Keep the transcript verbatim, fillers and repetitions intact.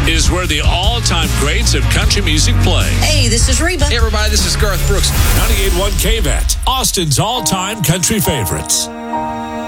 is where the all-time greats of country music play. Hey, this is Reba. Hey, everybody, this is Garth Brooks. ninety-eight point one K V A T, Austin's all-time country favorites.